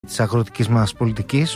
της αγροτικής μας πολιτικής.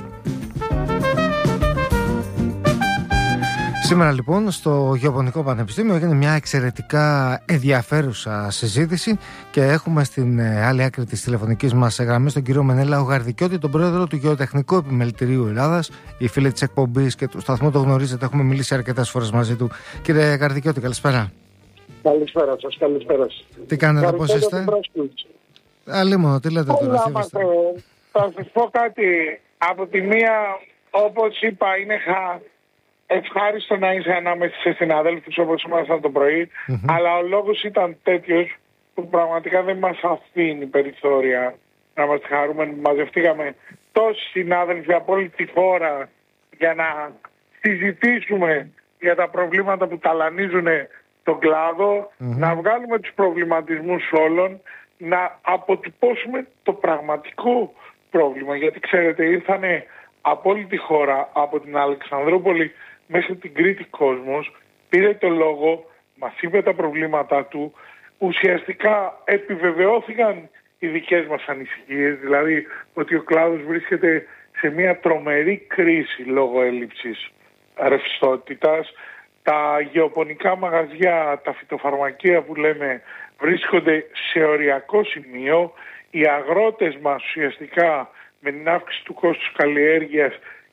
Σήμερα λοιπόν στο Γεωπονικό Πανεπιστήμιο έγινε μια εξαιρετικά ενδιαφέρουσα συζήτηση και έχουμε στην άλλη άκρη της τηλεφωνικής μας γραμμής τον κύριο Μενέλαο Γαρδικιώτη, τον πρόεδρο του Γεωτεχνικού Επιμελητηρίου Ελλάδας. Οι φίλοι της εκπομπής και του σταθμού το γνωρίζετε, έχουμε μιλήσει αρκετές φορές μαζί του. Κύριε Γαρδικιώτη, καλησπέρα. Καλησπέρα σας, καλησπέρα σας. Τι κάνετε, πώς είστε? Αλλήμον, τι λέτε τώρα? Θα σας πω κάτι. Από τη μία, όπως είπα, είναι ευχάριστο να είσαι ανάμεσα σε συναδέλφους όπως ήμασταν το πρωί, αλλά ο λόγος ήταν τέτοιος που πραγματικά δεν μας αφήνει περιθώρια να είμαστε χαρούμενοι που μαζευτήκαμε τόσοι συνάδελφοι από όλη τη χώρα για να συζητήσουμε για τα προβλήματα που ταλανίζουν τον κλάδο, να βγάλουμε τους προβληματισμούς όλων, να αποτυπώσουμε το πραγματικό πρόβλημα. Γιατί ξέρετε, ήρθανε από όλη τη χώρα, από την Αλεξανδρούπολη μέχρι την Κρήτη κόσμος, πήρε το λόγο, μας είπε τα προβλήματά του, ουσιαστικά επιβεβαιώθηκαν οι δικές μας ανησυχίες, δηλαδή ότι ο κλάδος βρίσκεται σε μια τρομερή κρίση λόγω έλλειψης ρευστότητας. Τα γεωπονικά μαγαζιά, τα φυτοφαρμακεία που λέμε, βρίσκονται σε οριακό σημείο. Οι αγρότες μας ουσιαστικά με την αύξηση του κόστους καλλιέργειας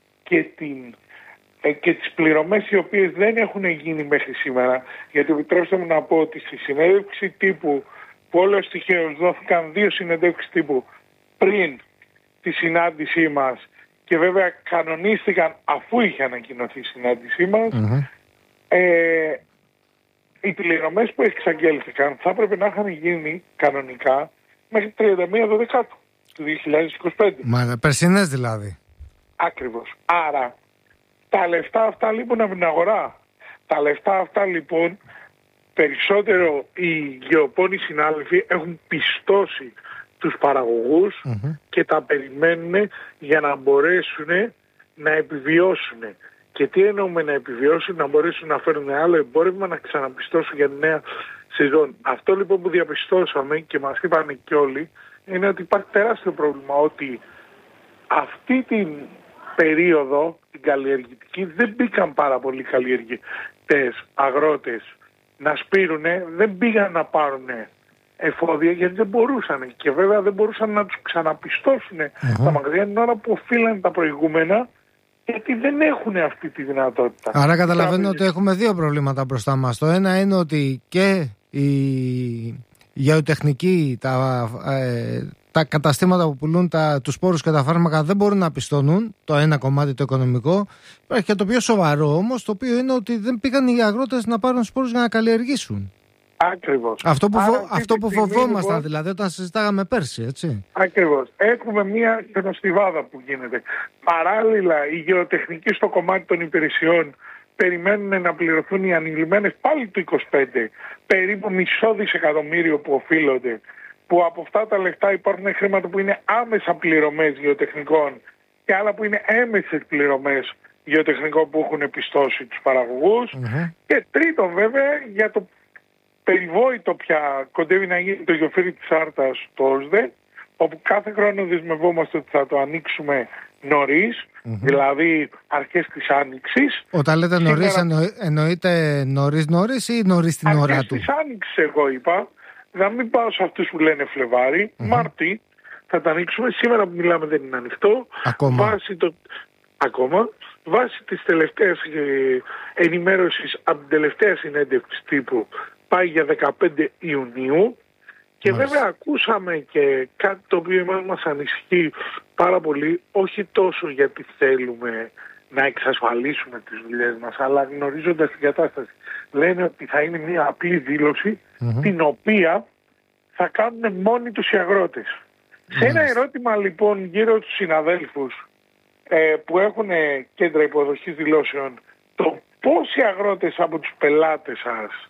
και τις πληρωμές οι οποίες δεν έχουν γίνει μέχρι σήμερα, γιατί επιτρέψτε μου να πω ότι στη συνέντευξη τύπου που όλος τυχαίως δόθηκαν 2 συνεντεύξεις τύπου πριν τη συνάντησή μας και βέβαια κανονίστηκαν αφού είχε ανακοινωθεί η συνάντησή μας, οι πληρωμές που εξαγγέλθηκαν θα έπρεπε να είχαν γίνει κανονικά μέχρι 31 του 2025. Μα περσινές δηλαδή. Ακριβώς. Άρα τα λεφτά αυτά λείπουν από την αγορά. Τα λεφτά αυτά λοιπόν περισσότερο οι γεωπόνοι συνάδελφοι έχουν πιστώσει τους παραγωγούς και τα περιμένουν για να μπορέσουν να επιβιώσουν. Και τι εννοούμε να επιβιώσουν? Να μπορέσουν να φέρουν άλλο εμπόρευμα, να ξαναπιστώσουν για τη νέα σεζόν. Αυτό λοιπόν που διαπιστώσαμε και μας είπαν και όλοι είναι ότι υπάρχει τεράστιο πρόβλημα, ότι αυτή την περίοδο, την καλλιεργητική, δεν μπήκαν πάρα πολλοί καλλιεργητές, αγρότες να σπείρουνε, δεν πήγαν να πάρουν εφόδια γιατί δεν μπορούσαν. Και βέβαια δεν μπορούσαν να τους ξαναπιστώσουν τα μαγαζιά την ώρα που οφείλαν τα προηγούμενα, γιατί δεν έχουν αυτή τη δυνατότητα. Άρα καταλαβαίνω ότι έχουμε 2 προβλήματα μπροστά μας. Το ένα είναι ότι και η γεωτεχνική, τα καταστήματα που πουλούν τους σπόρους και τα φάρμακα δεν μπορούν να πιστώνουν, το ένα κομμάτι το οικονομικό. Υπάρχει και το πιο σοβαρό όμως, το οποίο είναι ότι δεν πήγαν οι αγρότες να πάρουν σπόρους για να καλλιεργήσουν. Ακριβώς. Αυτό που φοβόμασταν λοιπόν, δηλαδή όταν συζητάγαμε πέρσι, έτσι. Ακριβώς. Έχουμε μια χιονοστιβάδα που γίνεται. Παράλληλα, οι γεωτεχνικοί στο κομμάτι των υπηρεσιών περιμένουν να πληρωθούν οι ανηλυμένες πάλι του 25, περίπου $500 δισεκατομμύρια που οφείλονται, που από αυτά τα λεφτά υπάρχουν χρήματα που είναι άμεσα πληρωμές γεωτεχνικών και άλλα που είναι έμεσες πληρωμές γεωτεχνικών που έχουν πιστώσει τους παραγωγούς. Και τρίτον βέβαια, για το περιβόητο πια κοντεύει να γίνει το γεωφύρι της Άρτας το ΩΣΔΕ, όπου κάθε χρόνο δεσμευόμαστε ότι θα το ανοίξουμε νωρίς, δηλαδή αρχές της Άνοιξης. Όταν λέτε νωρίς, εννοείται νωρίς ή νωρίς την ώρα του? Αρχές της Άνοιξης εγώ είπα, να μην πάω σε αυτούς που λένε Φλεβάρι, Μάρτι θα τα ανοίξουμε. Σήμερα που μιλάμε δεν είναι ανοιχτό. Βάσει της τελευταίας ενημέρωσης από την τελευταία συνέντευξη τύπου πάει για 15 Ιουνίου. Και βέβαια ακούσαμε και κάτι το οποίο μας ανησυχεί πάρα πολύ, όχι τόσο γιατί θέλουμε να εξασφαλίσουμε τις δουλειές μας, αλλά γνωρίζοντας την κατάσταση. Λένε ότι θα είναι μια απλή δήλωση, την οποία θα κάνουν μόνοι τους οι αγρότες. Σε ένα ερώτημα λοιπόν γύρω στους συναδέλφους που έχουν κέντρα υποδοχής δηλώσεων, το πόσοι αγρότες από τους πελάτες σας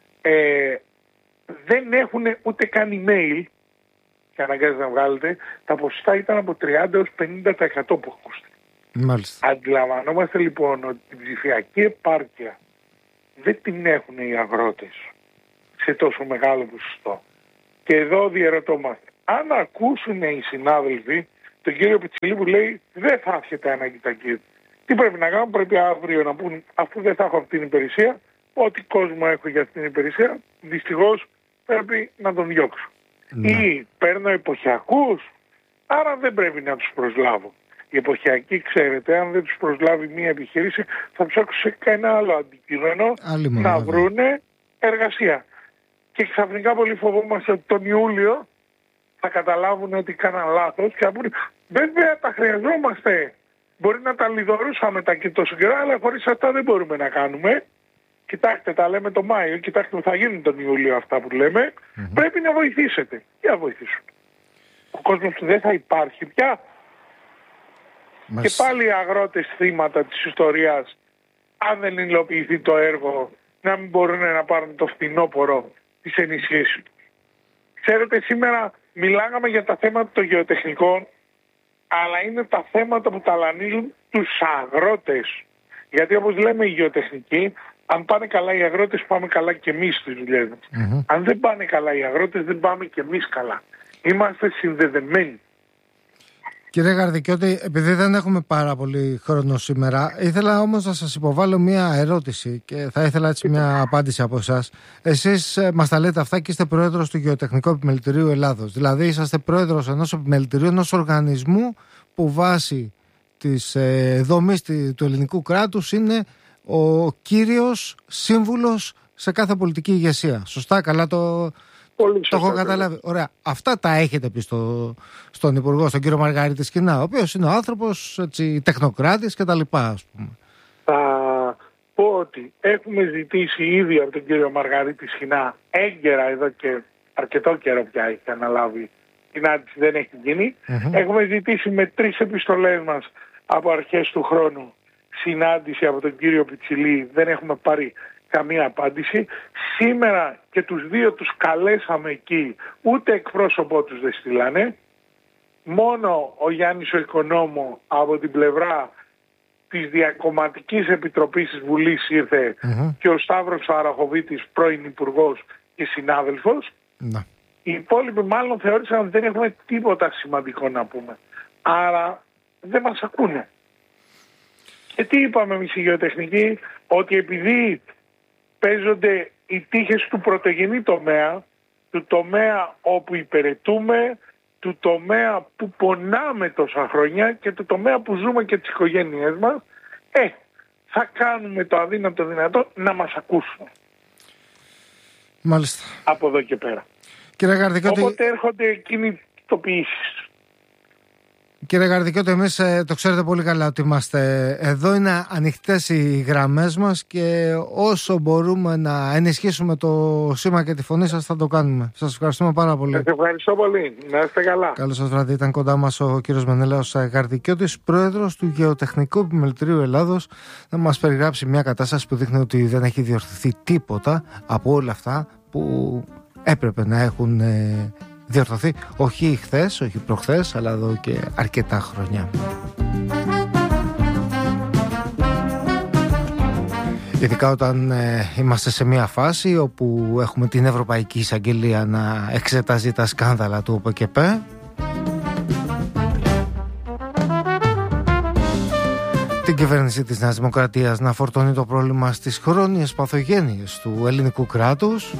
δεν έχουν ούτε καν email και αναγκάζεται να βγάλετε, τα ποσοστά ήταν από 30 έως 50% που ακούστηκε. Μάλιστα. Αντιλαμβανόμαστε λοιπόν ότι την ψηφιακή επάρκεια δεν την έχουν οι αγρότες σε τόσο μεγάλο ποσοστό. Και εδώ διερωτόμαστε, αν ακούσουν οι συνάδελφοι τον κύριο Πιτσιλή που λέει δεν θα έρχεται ανάγκη τα κύρια. Τι πρέπει να κάνω, πρέπει αύριο να πούν, αφού δεν θα έχω αυτή την υπηρεσία, ό,τι κόσμο έχω για αυτή την υπηρεσία, δυστυχώς πρέπει να τον διώξω. Ή παίρνω εποχιακούς, άρα δεν πρέπει να τους προσλάβω. Οι εποχιακοί, ξέρετε, αν δεν τους προσλάβει μία επιχείρηση, θα ψάξουν σε κανένα άλλο αντικείμενο να βρούνε εργασία. Και ξαφνικά πολύ φοβόμαστε ότι τον Ιούλιο θα καταλάβουν ότι κάναν λάθος και θα πούνε βέβαια τα χρειαζόμαστε. Μπορεί να τα λιδωρούσαμε τα και τόσο καιρό, αλλά χωρίς αυτά δεν μπορούμε να κάνουμε. Κοιτάξτε, τα λέμε το Μάιο, κοιτάξτε που θα γίνουν τον Ιούλιο αυτά που λέμε. Πρέπει να βοηθήσετε. Για να βοηθήσουν. Ο κόσμος δεν θα υπάρχει πια. Και πάλι οι αγρότες θύματα της ιστορίας, αν δεν υλοποιηθεί το έργο, να μην μπορούν να πάρουν το φθινόπωρο της ενισχύσεως. Ξέρετε, σήμερα μιλάγαμε για τα θέματα των γεωτεχνικών, αλλά είναι τα θέματα που ταλανίζουν τους αγρότες. Γιατί όπως λέμε οι γεωτεχνικοί, αν πάνε καλά οι αγρότες, πάμε καλά και εμείς στις δουλειές μας. Αν δεν πάνε καλά οι αγρότες, δεν πάμε και εμείς καλά. Είμαστε συνδεδεμένοι. Κύριε Γαρδικιώτη, επειδή δεν έχουμε πάρα πολύ χρόνο σήμερα, ήθελα όμως να σας υποβάλω μια ερώτηση και θα ήθελα έτσι μια απάντηση από εσάς. Εσείς μας τα λέτε αυτά και είστε πρόεδρος του Γεωτεχνικού Επιμελητηρίου Ελλάδος. Δηλαδή είσαστε πρόεδρος ενός επιμελητηρίου, ενός οργανισμού που βάσει της δομής του ελληνικού κράτους είναι ο κύριος σύμβουλος σε κάθε πολιτική ηγεσία. Σωστά, καλά το έχω καταλάβει. Ωραία. Αυτά τα έχετε πει στον Υπουργό, στον κύριο Μαργαρίτη Σκινά, ο οποίος είναι ο άνθρωπος τεχνοκράτης και τα λοιπά, ας πούμε. Θα πω ότι έχουμε ζητήσει ήδη από τον κύριο Μαργαρίτη Σκινά έγκαιρα εδώ και αρκετό καιρό πια έχει αναλάβει. Την άντιση δεν έχει γίνει. Έχουμε ζητήσει με 3 επιστολές μας από αρχές του χρόνου συνάντηση από τον κύριο Πιτσιλή. Δεν έχουμε πάρει καμία απάντηση. Σήμερα και τους 2 τους καλέσαμε εκεί, ούτε εκπρόσωπό τους δεν στείλανε. Μόνο ο Γιάννης ο Οικονόμου από την πλευρά της Διακομματικής Επιτροπής της Βουλής ήρθε και ο Σταύρος Αραχοβίτης, πρώην υπουργός και συνάδελφος. Οι υπόλοιποι μάλλον θεώρησαν ότι δεν έχουμε τίποτα σημαντικό να πούμε. Άρα δεν μας ακούνε. Και τι είπαμε εμείς οι γεωτεχνικοί, ότι επειδή παίζονται οι τύχες του πρωτογενή τομέα, του τομέα όπου υπηρετούμε, του τομέα που πονάμε τόσα χρόνια και του τομέα που ζούμε και τις οικογένειές μας, θα κάνουμε το αδύνατο δυνατό να μας ακούσουν. Μάλιστα. Από εδώ και πέρα. Κύριε Γαρδικιώτη... Οπότε έρχονται κινητοποιήσεις. Κύριε Γαρδικιώτη, εμείς το ξέρετε πολύ καλά ότι είμαστε εδώ, είναι ανοιχτές οι γραμμές μας και όσο μπορούμε να ενισχύσουμε το σήμα και τη φωνή σας θα το κάνουμε. Σας ευχαριστούμε πάρα πολύ. Σας ευχαριστώ πολύ. Να είστε καλά. Καλό σας βράδυ. Ήταν κοντά μας ο κύριος Μενέλαος Γαρδικιώτης, πρόεδρος του Γεωτεχνικού Επιμελητηρίου Ελλάδος, να μας περιγράψει μια κατάσταση που δείχνει ότι δεν έχει διορθωθεί τίποτα από όλα αυτά που έπρεπε να έχουν διορθωθεί, όχι χθες, όχι προχθές, αλλά εδώ και αρκετά χρόνια. Ειδικά όταν είμαστε σε μια φάση όπου έχουμε την Ευρωπαϊκή Εισαγγελία να εξετάζει τα σκάνδαλα του ΟΠΕΚΕΠ, την κυβέρνηση της Νέας Δημοκρατίας να φορτώνει το πρόβλημα στις χρόνιες παθογένειες του ελληνικού κράτους,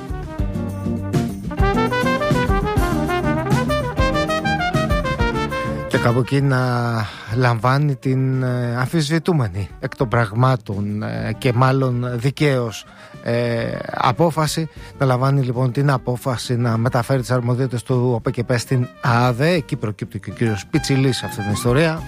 και κάπου εκεί να λαμβάνει την αμφισβητούμενη εκ των πραγμάτων και μάλλον δικαίως απόφαση, να λαμβάνει λοιπόν την απόφαση να μεταφέρει τις αρμοδιότητες του ΟΠΕΚΕΠ στην ΑΔΕ. Εκεί προκύπτει και ο κύριος Πιτσιλής σε αυτή την ιστορία.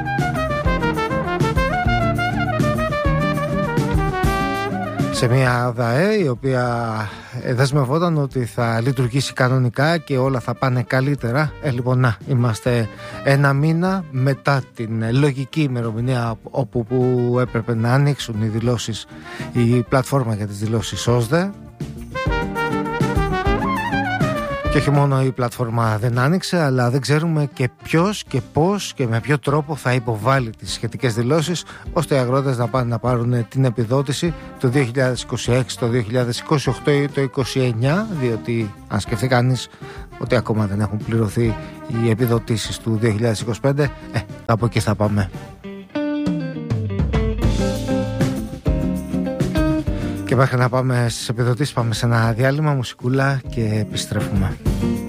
Σε μια ΑΔΑΕ η οποία δεσμευόταν ότι θα λειτουργήσει κανονικά και όλα θα πάνε καλύτερα. Λοιπόν, να είμαστε ένα μήνα μετά την λογική ημερομηνία όπου έπρεπε να ανοίξουν οι δηλώσεις, η πλατφόρμα για τις δηλώσεις ΩΣΔΕ. Και όχι μόνο η πλατφόρμα δεν άνοιξε, αλλά δεν ξέρουμε και ποιος και πώς και με ποιο τρόπο θα υποβάλει τις σχετικές δηλώσεις, ώστε οι αγρότες να πάνε να πάρουν την επιδότηση το 2026, το 2028 ή το 2029, διότι αν σκεφτεί κανείς ότι ακόμα δεν έχουν πληρωθεί οι επιδοτήσεις του 2025, από εκεί θα πάμε. Και μέχρι να πάμε στις επιδοτήσεις πάμε σε ένα διάλειμμα, μουσικούλα και επιστρέφουμε.